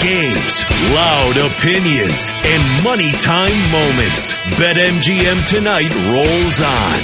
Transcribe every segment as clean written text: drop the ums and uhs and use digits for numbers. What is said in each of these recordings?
games, loud opinions, and money time moments. BetMGM tonight rolls on.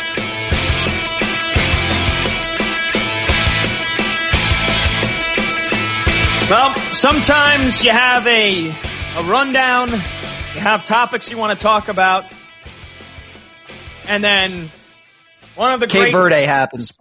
Well, sometimes you have a rundown, you have topics you want to talk about, and then one of the Cape Verde happens.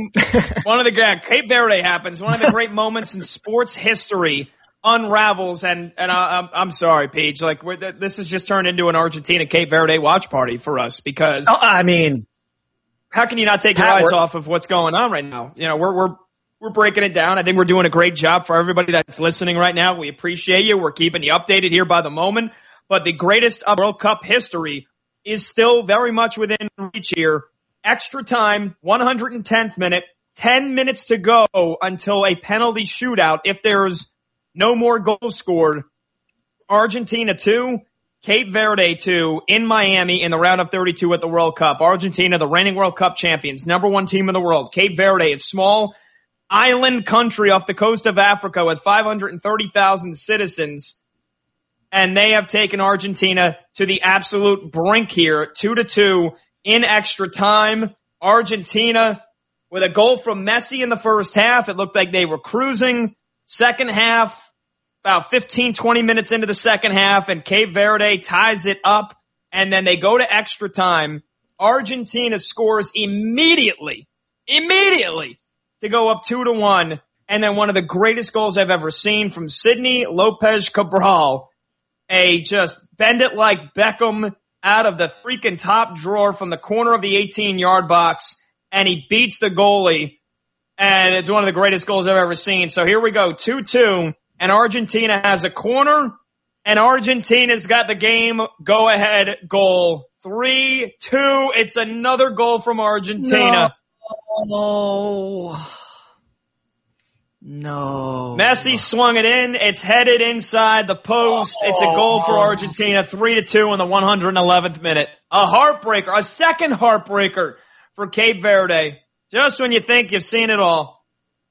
Cape Verde happens. One of the great moments in sports history unravels, and I'm sorry, Paige. Like this has just turned into an Argentina Cape Verde watch party for us because I mean, how can you not take your eyes off of what's going on right now? You know, we're breaking it down. I think we're doing a great job for everybody that's listening right now. We appreciate you. We're keeping you updated here by the moment. But the greatest of World Cup history is still very much within reach here. Extra time, 110th minute, 10 minutes to go until a penalty shootout. If there's no more goals scored, Argentina 2, Cape Verde 2 in Miami in the round of 32 at the World Cup. Argentina, the reigning World Cup champions, number one team in the world. Cape Verde, a small island country off the coast of Africa with 530,000 citizens. And they have taken Argentina to the absolute brink here, 2-2 in extra time. Argentina with a goal from Messi in the first half. It looked like they were cruising. Second half, about 15, 20 minutes into the second half, and Cape Verde ties it up, and then they go to extra time. Argentina scores immediately to go up 2-1, and then one of the greatest goals I've ever seen from Sidney Lopez Cabral, a just bend it like Beckham out of the freaking top drawer from the corner of the 18-yard box, and he beats the goalie, and it's one of the greatest goals I've ever seen. So here we go, 2-2, and Argentina has a corner, and Argentina's got the game go-ahead goal. 3-2, it's another goal from Argentina. No. Messi swung it in. It's headed inside the post. It's a goal for Argentina. 3-2 in the 111th minute. A heartbreaker. A second heartbreaker for Cape Verde. Just when you think you've seen it all.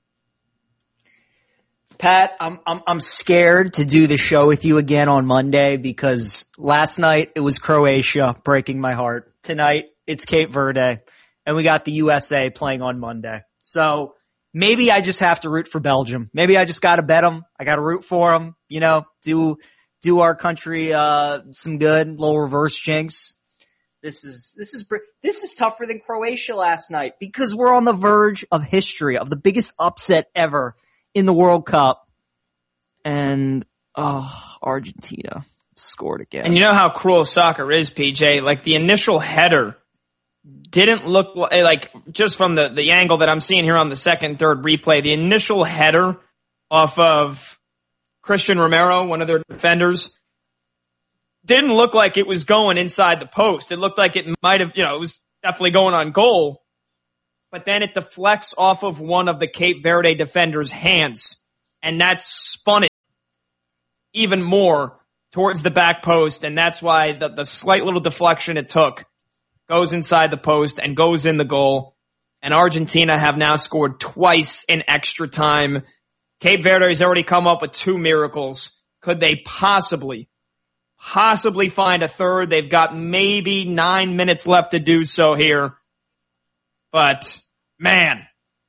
Pat, I'm scared to do the show with you again on Monday because last night it was Croatia breaking my heart. Tonight it's Cape Verde, and we got the USA playing on Monday. So maybe I just have to root for Belgium. Maybe I just got to bet them. I got to root for them. You know, do our country some good. Little reverse jinx. This is tougher than Croatia last night because we're on the verge of history, of the biggest upset ever in the World Cup. And Argentina scored again. And you know how cruel soccer is, PJ. Like the initial header didn't look like, just from the angle that I'm seeing here on the second, third replay, the initial header off of Christian Romero, one of their defenders, didn't look like it was going inside the post. It looked like it might have, it was definitely going on goal. But then it deflects off of one of the Cape Verde defenders' hands. And that spun it even more towards the back post. And that's why the slight little deflection it took goes inside the post and goes in the goal. And Argentina have now scored twice in extra time. Cape Verde has already come up with two miracles. Could they possibly find a third? They've got maybe 9 minutes left to do so here. But, man,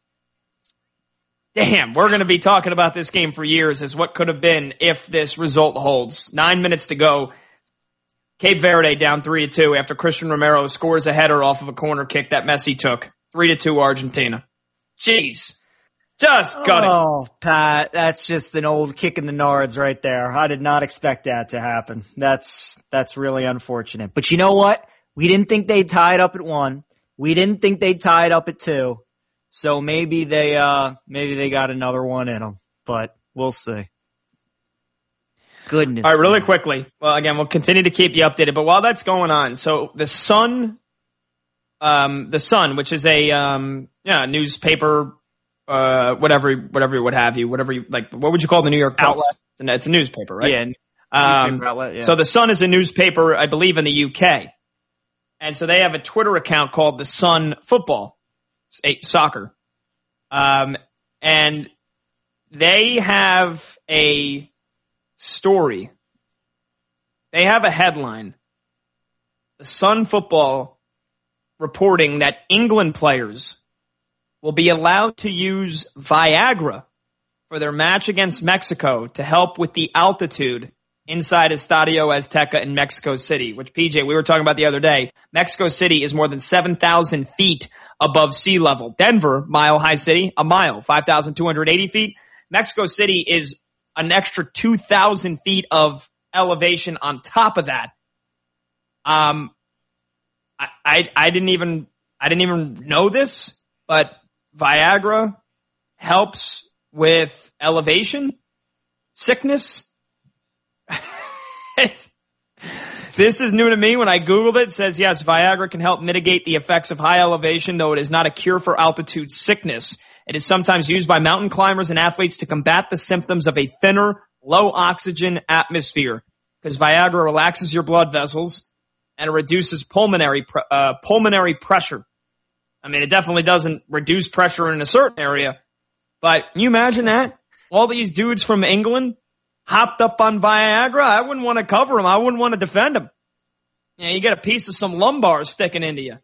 damn, we're going to be talking about this game for years as what could have been if this result holds. 9 minutes to go. Cape Verde down 3-2 after Christian Romero scores a header off of a corner kick that Messi took. 3-2 Argentina. Jeez. Just got it. Oh, Pat, that's just an old kick in the nards right there. I did not expect that to happen. That's really unfortunate. But you know what? We didn't think they'd tie it up at 1. We didn't think they'd tie it up at 2. So maybe they got another one in them. But we'll see. Goodness. All right, really quickly. Well, again, we'll continue to keep you updated. But while that's going on, so the Sun, which is a newspaper, whatever you like. What would you call the New York Post? Outlet. It's a newspaper, right? Yeah. Newspaper outlet, yeah. So the Sun is a newspaper, I believe, in the UK, and so they have a Twitter account called the Sun Football, soccer, and they have a story. They have a headline. The Sun Football reporting that England players will be allowed to use Viagra for their match against Mexico to help with the altitude inside Estadio Azteca in Mexico City, which, PJ, we were talking about the other day. Mexico City is more than 7,000 feet above sea level. Denver, Mile High City, a mile, 5,280 feet. Mexico City is an extra 2,000 feet of elevation on top of that. I didn't even know this, but Viagra helps with elevation sickness. This is new to me. When I Googled it says, yes, Viagra can help mitigate the effects of high elevation, though it is not a cure for altitude sickness. It is sometimes used by mountain climbers and athletes to combat the symptoms of a thinner, low oxygen atmosphere, because Viagra relaxes your blood vessels and it reduces pulmonary pressure. I mean, it definitely doesn't reduce pressure in a certain area, but can you imagine that? All these dudes from England hopped up on Viagra. I wouldn't want to cover them. I wouldn't want to defend them. You know, you get a piece of some lumbar sticking into you.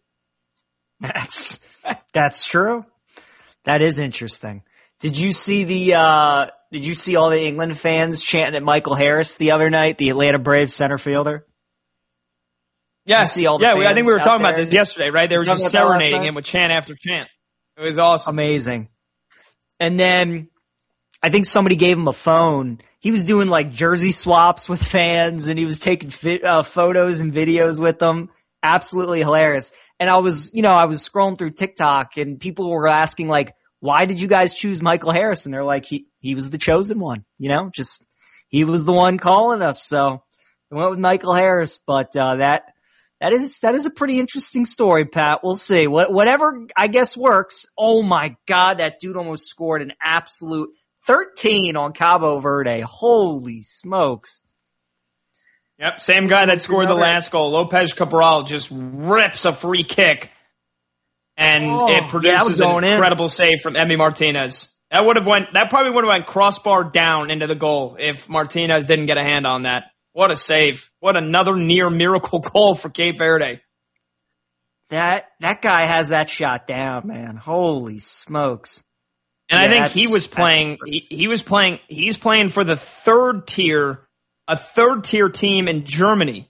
That's true. That is interesting. Did you see all the England fans chanting at Michael Harris the other night, the Atlanta Braves center fielder? Yes. I think we were talking about this yesterday, right? They were just serenading him with chant after chant. It was awesome. Amazing. And then I think somebody gave him a phone. He was doing like jersey swaps with fans, and he was taking photos and videos with them. Absolutely hilarious. And I was scrolling through TikTok, and people were asking like, why did you guys choose Michael Harris? And they're like, he was the chosen one, just he was the one calling us. So we went with Michael Harris, but that is a pretty interesting story, Pat. We'll see. Whatever I guess works. Oh my God, that dude almost scored an absolute 13 on Cabo Verde. Holy smokes. Yep, same guy that scored the last goal. Lopez Cabral just rips a free kick, and it produces an incredible save from Emi Martinez. That probably would have went crossbar down into the goal if Martinez didn't get a hand on that. What a save. What another near miracle goal for Cape Verde. That guy has that shot down, man. Holy smokes. And I think he's playing for the a third tier team in Germany.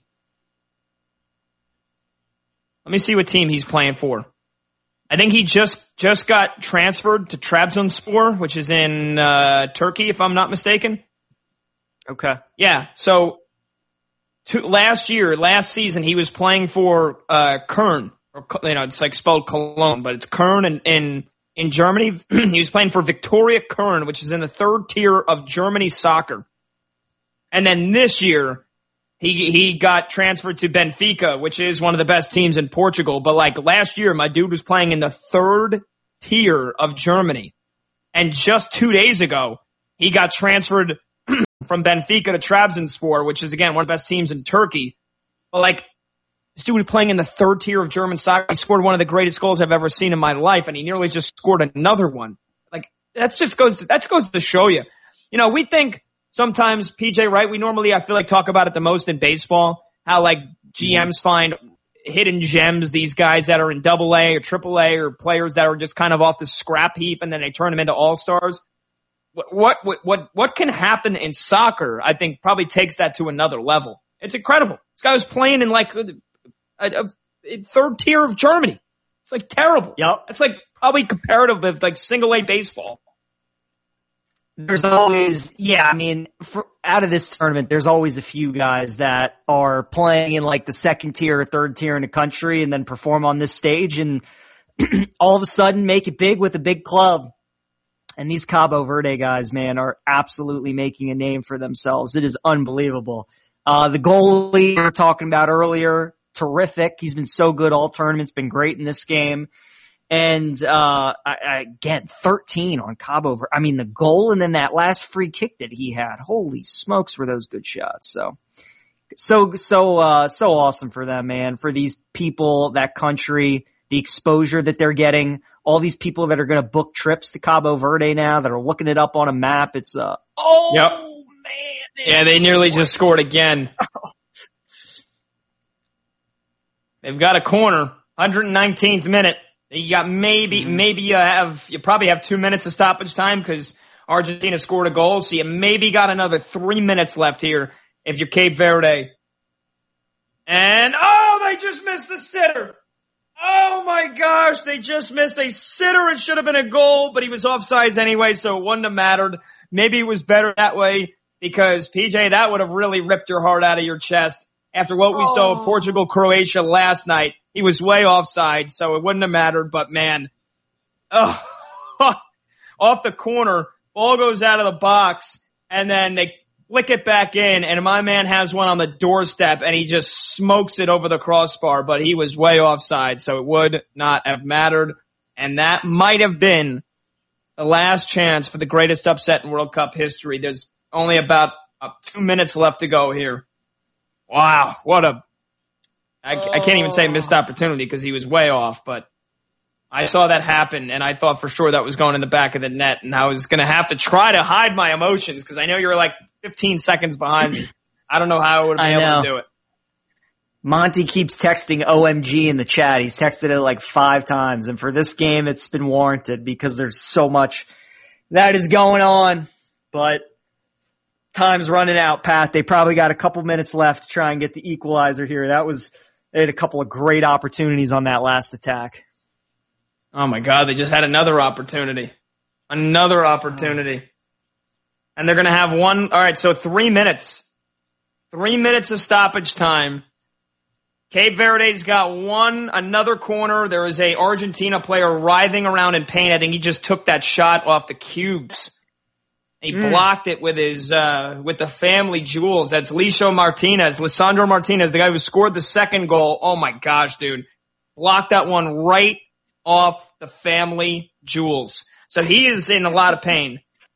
Let me see what team he's playing for. I think he just got transferred to Trabzonspor, which is in Turkey, if I'm not mistaken. Okay. Yeah. So last season, he was playing for Köln. It's like spelled Cologne, but it's Köln in Germany. He was playing for Victoria Köln, which is in the third tier of Germany soccer. And then this year, he got transferred to Benfica, which is one of the best teams in Portugal. But like last year, my dude was playing in the third tier of Germany. And just 2 days ago, he got transferred from Benfica to Trabzonspor, which is, again, one of the best teams in Turkey. But like, this dude was playing in the third tier of German soccer. He scored one of the greatest goals I've ever seen in my life, and he nearly just scored another one. Like, that goes to show you. We think sometimes, PJ, right? We normally, I feel like, talk about it the most in baseball, how like GMs find hidden gems, these guys that are in AA or AAA or players that are just kind of off the scrap heap, and then they turn them into all-stars. What can happen in soccer, I think, probably takes that to another level. It's incredible. This guy was playing in like a third tier of Germany. It's like terrible. Yep. It's like probably comparative with like single A baseball. There's always, out of this tournament, there's always a few guys that are playing in like the second tier or third tier in the country and then perform on this stage and all of a sudden make it big with a big club. And these Cabo Verde guys, man, are absolutely making a name for themselves. It is unbelievable. The goalie we were talking about earlier, terrific. He's been so good all tournaments, been great in this game. And, again, 13 on Cabo Verde. I mean, the goal and then that last free kick that he had. Holy smokes, were those good shots. So awesome for them, man. For these people, that country, the exposure that they're getting, all these people that are going to book trips to Cabo Verde now that are looking it up on a map. It's, man, Yeah, they nearly just scored again. They've got a corner, 119th minute. You got you probably have 2 minutes of stoppage time because Argentina scored a goal, so you maybe got another 3 minutes left here if you're Cape Verde. And, they just missed the sitter. Oh my gosh, they just missed a sitter. It should have been a goal, but he was offsides anyway, so it wouldn't have mattered. Maybe it was better that way because, PJ, that would have really ripped your heart out of your chest. After what we saw of Portugal-Croatia last night, he was way offside, so it wouldn't have mattered, but man, off the corner, ball goes out of the box, and then they flick it back in, and my man has one on the doorstep, and he just smokes it over the crossbar, but he was way offside, so it would not have mattered, and that might have been the last chance for the greatest upset in World Cup history. There's only about 2 minutes left to go here. Wow, I can't even say missed opportunity because he was way off, but I saw that happen, and I thought for sure that was going in the back of the net, and I was going to have to try to hide my emotions because I know you were like 15 seconds behind me. I don't know how I would have been able to do it. Monty keeps texting OMG in the chat. He's texted it like 5 times, and for this game, it's been warranted because there's so much that is going on, but time's running out, Pat. They probably got a couple minutes left to try and get the equalizer here. They had a couple of great opportunities on that last attack. Oh my God, they just had another opportunity. Another opportunity. And they're going to have one. All right, so 3 minutes. 3 minutes of stoppage time. Cape Verde's got another corner. There is a Argentina player writhing around in pain. I think he just took that shot off the cubes. He blocked it with with the family jewels. That's Lisandro Martinez, the guy who scored the second goal. Oh my gosh, dude. Blocked that one right off the family jewels. So he is in a lot of pain.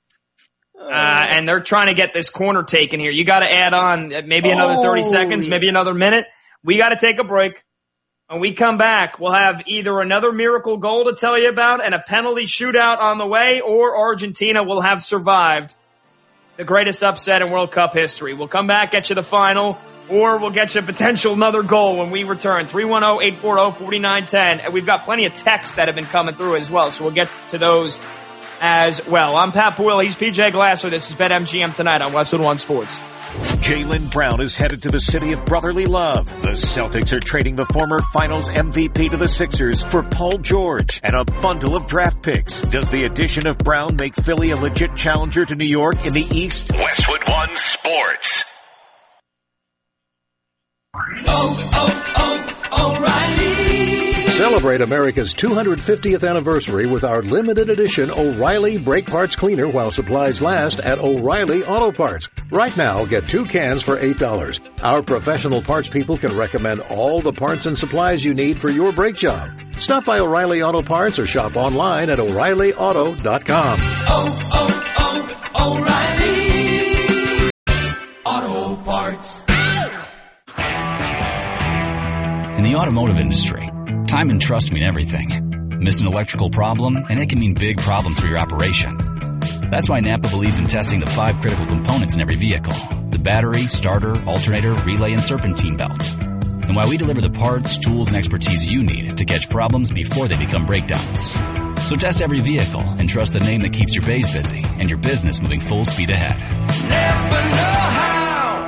And they're trying to get this corner taken here. You got to add on maybe another 30 seconds, maybe another minute. We got to take a break. When we come back, we'll have either another miracle goal to tell you about and a penalty shootout on the way, or Argentina will have survived the greatest upset in World Cup history. We'll come back, get you the final, or we'll get you a potential another goal when we return. 310-840-4910. And we've got plenty of texts that have been coming through as well, so we'll get to those as well. I'm Pat Boyle. He's PJ Glasser. This is BetMGM Tonight on Westwood One Sports. Jaylen Brown is headed to the city of brotherly love. The Celtics are trading the former finals MVP to the Sixers for Paul George and a bundle of draft picks. Does the addition of Brown make Philly a legit challenger to New York in the East? Westwood One Sports. O'Reilly. Celebrate America's 250th anniversary with our limited edition O'Reilly Brake Parts Cleaner while supplies last at O'Reilly Auto Parts. Right now, get 2 cans for $8. Our professional parts people can recommend all the parts and supplies you need for your brake job. Stop by O'Reilly Auto Parts or shop online at O'ReillyAuto.com. O'Reilly Auto Parts. In the automotive industry, time and trust mean everything. Miss an electrical problem, and it can mean big problems for your operation. That's why Napa believes in testing the 5 critical components in every vehicle: the battery, starter, alternator, relay, and serpentine belt. And why we deliver the parts, tools, and expertise you need to catch problems before they become breakdowns. So test every vehicle and trust the name that keeps your bays busy and your business moving full speed ahead. Never know how.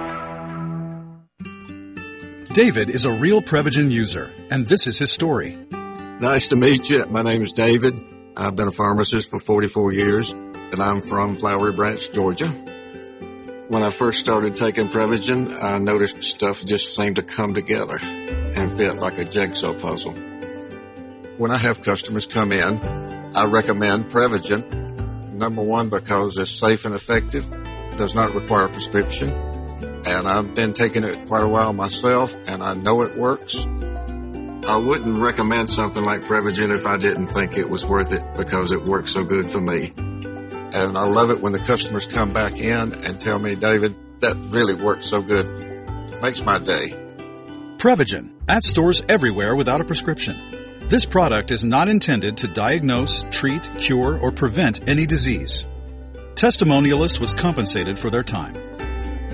David is a real Prevagen user, and this is his story. Nice to meet you. My name is David. I've been a pharmacist for 44 years, and I'm from Flowery Branch, Georgia. When I first started taking Prevagen, I noticed stuff just seemed to come together and fit like a jigsaw puzzle. When I have customers come in, I recommend Prevagen. Number one, because it's safe and effective, does not require a prescription. And I've been taking it quite a while myself, and I know it works. I wouldn't recommend something like Prevagen if I didn't think it was worth it because it works so good for me. And I love it when the customers come back in and tell me, David, that really works so good. Makes my day. Prevagen, at stores everywhere without a prescription. This product is not intended to diagnose, treat, cure, or prevent any disease. Testimonialist was compensated for their time.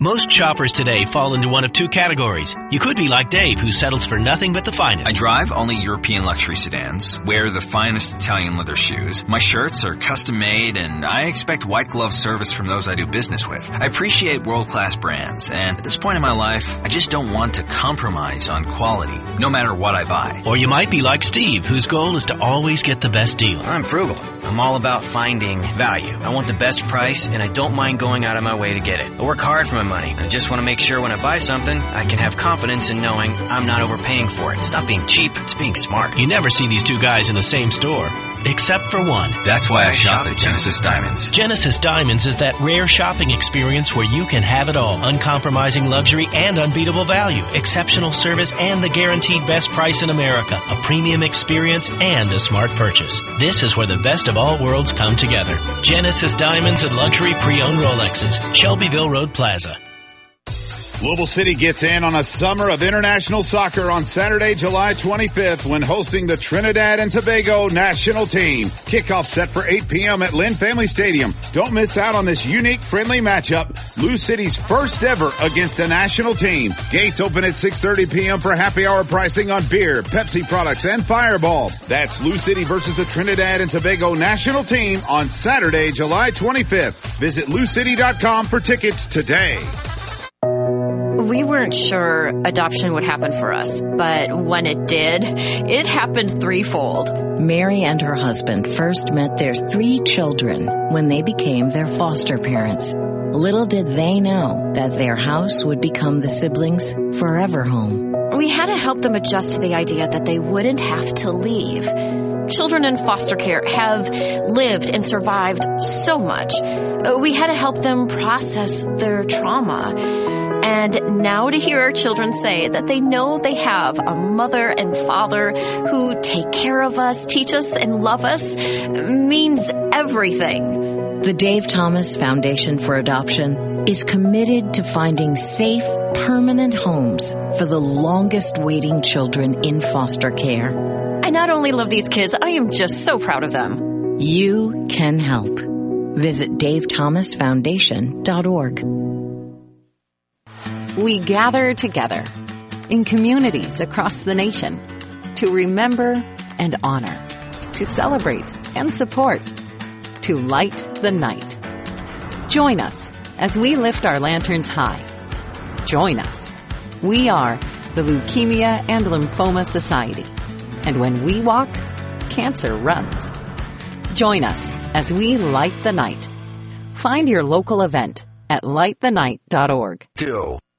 Most shoppers today fall into one of two categories. You could be like Dave, who settles for nothing but the finest. I drive only European luxury sedans, wear the finest Italian leather shoes, my shirts are custom made, and I expect white glove service from those I do business with. I appreciate world-class brands, and at this point in my life, I just don't want to compromise on quality, no matter what I buy. Or you might be like Steve, whose goal is to always get the best deal. I'm frugal. I'm all about finding value. I want the best price, and I don't mind going out of my way to get it. I work hard for my money. I just want to make sure when I buy something, I can have confidence in knowing I'm not overpaying for it. It's not being cheap, it's being smart. You never see these two guys in the same store, except for one. That's why I shop at Genesis Diamonds. Genesis Diamonds is that rare shopping experience where you can have it all. Uncompromising luxury and unbeatable value. Exceptional service and the guaranteed best price in America. A premium experience and a smart purchase. This is where the best of all worlds come together. Genesis Diamonds and luxury pre-owned Rolexes. Shelbyville Road Plaza. Louisville City gets in on a summer of international soccer on Saturday, July 25th when hosting the Trinidad and Tobago national team. Kickoff set for 8 p.m. at Lynn Family Stadium. Don't miss out on this unique, friendly matchup. Lou City's first ever against a national team. Gates open at 6:30 p.m. for happy hour pricing on beer, Pepsi products, and Fireball. That's Lou City versus the Trinidad and Tobago national team on Saturday, July 25th. Visit LouCity.com for tickets today. We weren't sure adoption would happen for us, but when it did, it happened threefold. Mary and her husband first met their 3 children when they became their foster parents. Little did they know that their house would become the siblings' forever home. We had to help them adjust to the idea that they wouldn't have to leave. Children in foster care have lived and survived so much. We had to help them process their trauma. And now to hear our children say that they know they have a mother and father who take care of us, teach us, and love us means everything. The Dave Thomas Foundation for Adoption is committed to finding safe, permanent homes for the longest waiting children in foster care. I not only love these kids, I am just so proud of them. You can help. Visit davethomasfoundation.org. We gather together in communities across the nation to remember and honor, to celebrate and support, to light the night. Join us as we lift our lanterns high. Join us. We are the Leukemia and Lymphoma Society. And when we walk, cancer runs. Join us as we light the night. Find your local event at lightthenight.org.